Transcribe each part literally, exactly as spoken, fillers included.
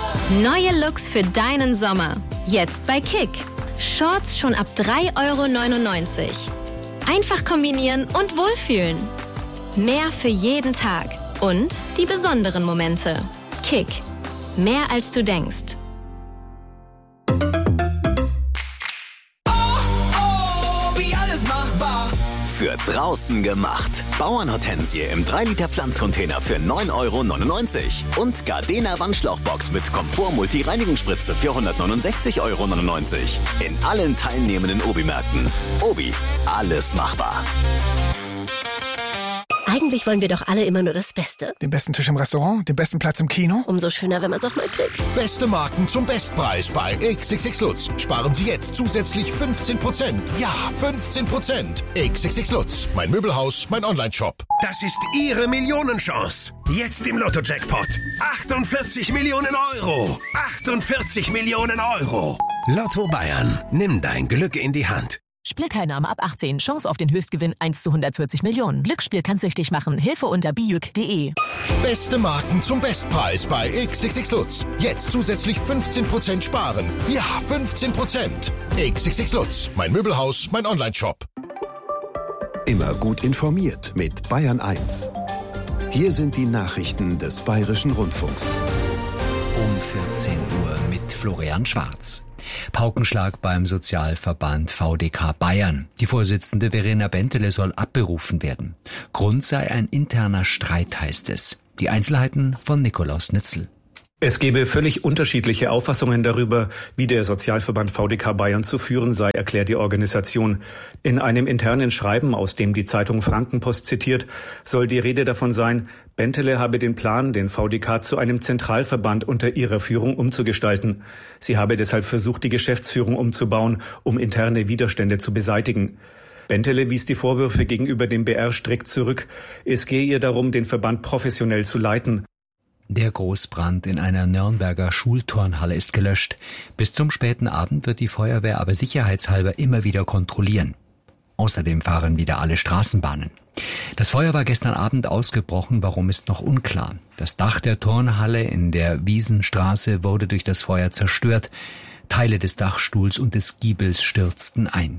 Neue Looks für deinen Sommer. Jetzt bei Kick. Shorts schon ab drei Euro neunundneunzig. Einfach kombinieren und wohlfühlen. Mehr für jeden Tag. Und die besonderen Momente. Kick. Mehr als du denkst. Für draußen gemacht. Bauernhortensie im drei Liter Pflanzcontainer für neun Euro neunundneunzig. Und Gardena Wandschlauchbox mit Komfort-Multi-Reinigungsspritze für hundertneunundsechzig Euro neunundneunzig. In allen teilnehmenden Obi-Märkten. Obi, alles machbar. Eigentlich wollen wir doch alle immer nur das Beste. Den besten Tisch im Restaurant, den besten Platz im Kino. Umso schöner, wenn man es auch mal kriegt. Beste Marken zum Bestpreis bei X X X Lutz. Sparen Sie jetzt zusätzlich fünfzehn Prozent. Ja, fünfzehn Prozent. X X X Lutz. Mein Möbelhaus, mein Online-Shop. Das ist Ihre Millionenchance. Jetzt im Lotto-Jackpot. achtundvierzig Millionen Euro. achtundvierzig Millionen Euro. Lotto Bayern. Nimm dein Glück in die Hand. Spielteilnahme ab achtzehn. Chance auf den Höchstgewinn eins zu hundertvierzig Millionen. Glücksspiel kann süchtig machen. Hilfe unter bijuk punkt de. Beste Marken zum Bestpreis bei X X X Lutz. Jetzt zusätzlich fünfzehn Prozent sparen. Ja, fünfzehn Prozent. X X X Lutz. Mein Möbelhaus, mein Online-Shop. Immer gut informiert mit Bayern eins. Hier sind die Nachrichten des Bayerischen Rundfunks. Um vierzehn Uhr mit Florian Schwarz. Paukenschlag beim Sozialverband V D K Bayern. Die Vorsitzende Verena Bentele soll abberufen werden. Grund sei ein interner Streit, heißt es. Die Einzelheiten von Nikolaus Nützel. Es gebe völlig unterschiedliche Auffassungen darüber, wie der Sozialverband V D K Bayern zu führen sei, erklärt die Organisation. In einem internen Schreiben, aus dem die Zeitung Frankenpost zitiert, soll die Rede davon sein, Bentele habe den Plan, den V D K zu einem Zentralverband unter ihrer Führung umzugestalten. Sie habe deshalb versucht, die Geschäftsführung umzubauen, um interne Widerstände zu beseitigen. Bentele wies die Vorwürfe gegenüber dem B R strikt zurück. Es gehe ihr darum, den Verband professionell zu leiten. Der Großbrand in einer Nürnberger Schulturnhalle ist gelöscht. Bis zum späten Abend wird die Feuerwehr aber sicherheitshalber immer wieder kontrollieren. Außerdem fahren wieder alle Straßenbahnen. Das Feuer war gestern Abend ausgebrochen, warum ist noch unklar. Das Dach der Turnhalle in der Wiesenstraße wurde durch das Feuer zerstört. Teile des Dachstuhls und des Giebels stürzten ein.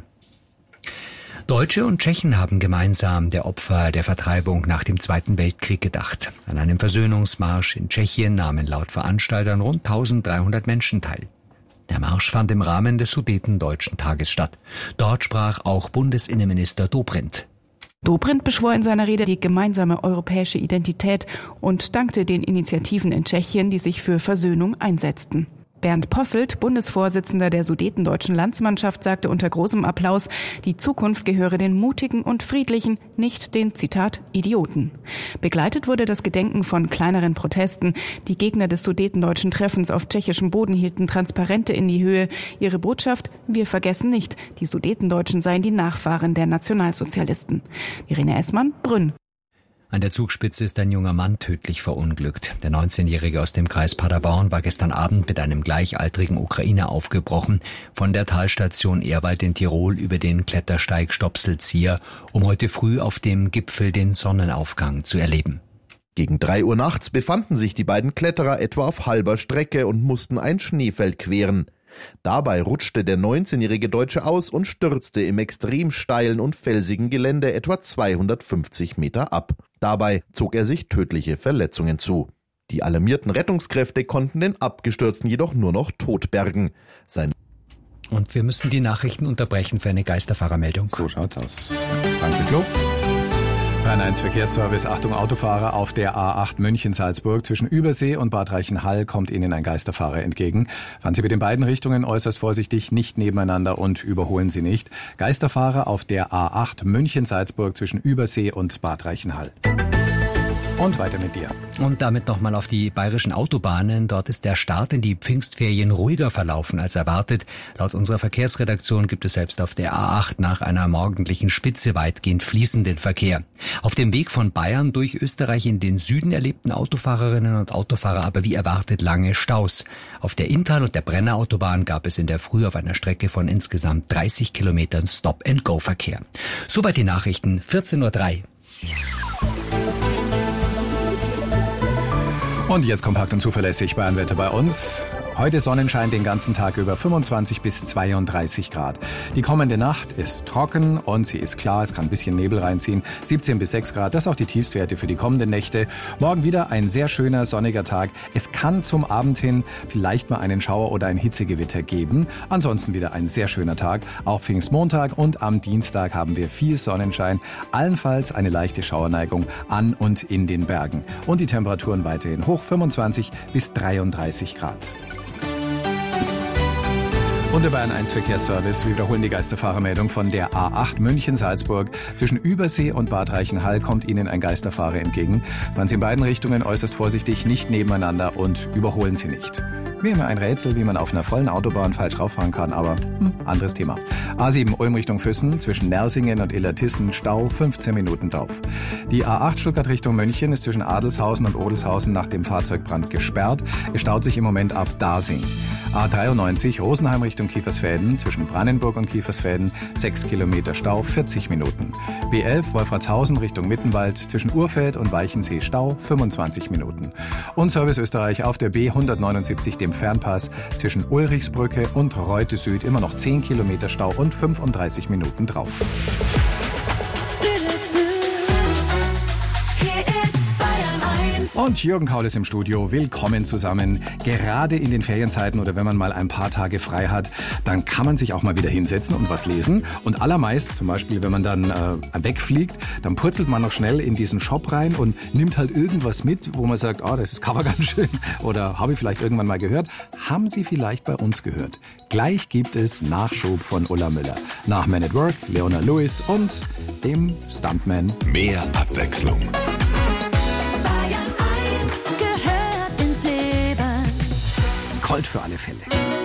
Deutsche und Tschechen haben gemeinsam der Opfer der Vertreibung nach dem Zweiten Weltkrieg gedacht. An einem Versöhnungsmarsch in Tschechien nahmen laut Veranstaltern rund eintausenddreihundert Menschen teil. Der Marsch fand im Rahmen des Sudetendeutschen Tages statt. Dort sprach auch Bundesinnenminister Dobrindt. Dobrindt beschwor in seiner Rede die gemeinsame europäische Identität und dankte den Initiativen in Tschechien, die sich für Versöhnung einsetzten. Bernd Posselt, Bundesvorsitzender der Sudetendeutschen Landsmannschaft, sagte unter großem Applaus, die Zukunft gehöre den Mutigen und Friedlichen, nicht den, Zitat, Idioten. Begleitet wurde das Gedenken von kleineren Protesten. Die Gegner des Sudetendeutschen Treffens auf tschechischem Boden hielten Transparente in die Höhe. Ihre Botschaft, wir vergessen nicht, die Sudetendeutschen seien die Nachfahren der Nationalsozialisten. Irene Essmann, Brünn. An der Zugspitze ist ein junger Mann tödlich verunglückt. Der neunzehnjährige aus dem Kreis Paderborn war gestern Abend mit einem gleichaltrigen Ukrainer aufgebrochen, von der Talstation Ehrwald in Tirol über den Klettersteig Stopselzieher, um heute früh auf dem Gipfel den Sonnenaufgang zu erleben. Gegen drei Uhr nachts befanden sich die beiden Kletterer etwa auf halber Strecke und mussten ein Schneefeld queren. Dabei rutschte der neunzehnjährige Deutsche aus und stürzte im extrem steilen und felsigen Gelände etwa zweihundertfünfzig Meter ab. Dabei zog er sich tödliche Verletzungen zu. Die alarmierten Rettungskräfte konnten den Abgestürzten jedoch nur noch tot bergen. Sein Und wir müssen die Nachrichten unterbrechen für eine Geisterfahrermeldung. So schaut's aus. Danke, Flo. Bayern eins Verkehrsservice, Achtung Autofahrer, auf der A acht München-Salzburg zwischen Übersee und Bad Reichenhall kommt Ihnen ein Geisterfahrer entgegen. Fahren Sie mit den beiden Richtungen äußerst vorsichtig, nicht nebeneinander und überholen Sie nicht. Geisterfahrer auf der A acht München-Salzburg zwischen Übersee und Bad Reichenhall. Und weiter mit dir. Und damit nochmal auf die bayerischen Autobahnen. Dort ist der Start in die Pfingstferien ruhiger verlaufen als erwartet. Laut unserer Verkehrsredaktion gibt es selbst auf der A acht nach einer morgendlichen Spitze weitgehend fließenden Verkehr. Auf dem Weg von Bayern durch Österreich in den Süden erlebten Autofahrerinnen und Autofahrer aber wie erwartet lange Staus. Auf der Inntal- und der Brennerautobahn gab es in der Früh auf einer Strecke von insgesamt dreißig Kilometern Stop-and-Go-Verkehr. Soweit die Nachrichten, vierzehn Uhr drei. Und jetzt kompakt und zuverlässig Bayernwetter bei uns. Heute Sonnenschein den ganzen Tag über, fünfundzwanzig bis zweiunddreißig Grad. Die kommende Nacht ist trocken und sie ist klar, es kann ein bisschen Nebel reinziehen. siebzehn bis sechs Grad, das ist auch die Tiefstwerte für die kommenden Nächte. Morgen wieder ein sehr schöner sonniger Tag. Es kann zum Abend hin vielleicht mal einen Schauer oder ein Hitzegewitter geben. Ansonsten wieder ein sehr schöner Tag. Auch Pfingstmontag und am Dienstag haben wir viel Sonnenschein. Allenfalls eine leichte Schauerneigung an und in den Bergen. Und die Temperaturen weiterhin hoch, fünfundzwanzig bis dreiunddreißig Grad. Und der Bayern eins Verkehrsservice. Wir wiederholen die Geisterfahrermeldung von der A acht München-Salzburg. Zwischen Übersee und Bad Reichenhall kommt Ihnen ein Geisterfahrer entgegen. Fahren Sie in beiden Richtungen äußerst vorsichtig, nicht nebeneinander und überholen Sie nicht. Mir immer ein Rätsel, wie man auf einer vollen Autobahn falsch rauffahren kann, aber hm, anderes Thema. A sieben Ulm Richtung Füssen, zwischen Nersingen und Illertissen, Stau, fünfzehn Minuten drauf. Die A acht Stuttgart Richtung München ist zwischen Adelshausen und Odelshausen nach dem Fahrzeugbrand gesperrt. Es staut sich im Moment ab Dasing. A dreiundneunzig Rosenheim Richtung Kiefersfelden, zwischen Brandenburg und Kiefersfelden, sechs Kilometer Stau, vierzig Minuten. B elf Wolfratshausen Richtung Mittenwald, zwischen Urfeld und Weichensee Stau, fünfundzwanzig Minuten. Und Service Österreich auf der B hundertneunundsiebzig, dem Fernpass, zwischen Ulrichsbrücke und Reute Süd, immer noch zehn Kilometer Stau und fünfunddreißig Minuten drauf. Und Jürgen Kaul ist im Studio. Willkommen zusammen. Gerade in den Ferienzeiten oder wenn man mal ein paar Tage frei hat, dann kann man sich auch mal wieder hinsetzen und was lesen. Und allermeist, zum Beispiel, wenn man dann äh, wegfliegt, dann purzelt man noch schnell in diesen Shop rein und nimmt halt irgendwas mit, wo man sagt, oh, das ist Cover ganz schön. Oder habe ich vielleicht irgendwann mal gehört. Haben Sie vielleicht bei uns gehört? Gleich gibt es Nachschub von Ulla Müller. Nach Man at Work, Leona Lewis und dem Stuntman. Mehr Abwechslung. Colt für alle Fälle.